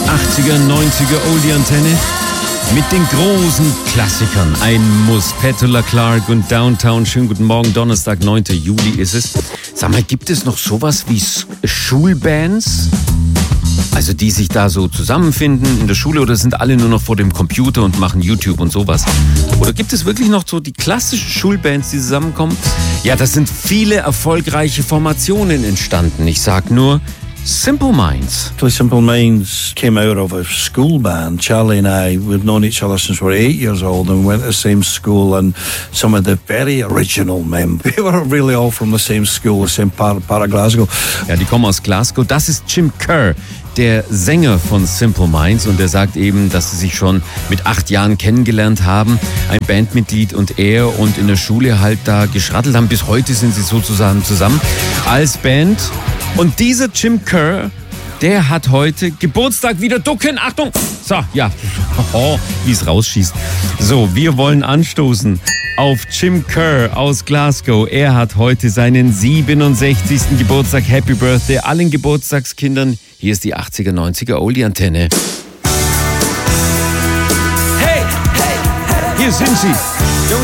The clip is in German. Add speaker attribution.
Speaker 1: 80er, 90er Oldie-Antenne mit den großen Klassikern. Ein Muss. Petula Clark und Downtown. Schönen guten Morgen, Donnerstag, 9. Juli ist es. Sag mal, gibt es noch sowas wie Schulbands? Also die sich da so zusammenfinden in der Schule, oder sind alle nur noch vor dem Computer und machen YouTube und sowas? Oder gibt es wirklich noch so die klassischen Schulbands, die zusammenkommen? Ja, das sind viele erfolgreiche Formationen entstanden. Ich sag nur Simple Minds.
Speaker 2: Simple Minds came out of a school band. Charlie and I, we've known each other since we were 8 years old and went to the same school, and some of the very original members, we were really all from the same school, the same part of Glasgow.
Speaker 1: Ja, die kommen aus Glasgow. Das ist Jim Kerr, der Sänger von Simple Minds, und der sagt eben, dass sie sich schon mit 8 Jahren kennengelernt haben, ein Bandmitglied und er, und in der Schule halt da geschrattelt haben. Bis heute sind sie sozusagen zusammen als Band. Und dieser Jim Kerr, der hat heute Geburtstag. Wieder ducken, Achtung! So, ja, wie es rausschießt. So, wir wollen anstoßen auf Jim Kerr aus Glasgow. Er hat heute seinen 67. Geburtstag. Happy Birthday allen Geburtstagskindern. Hier ist die 80er, 90er Oldie-Antenne.
Speaker 3: Hey, hey, hey.
Speaker 1: Hier sind sie.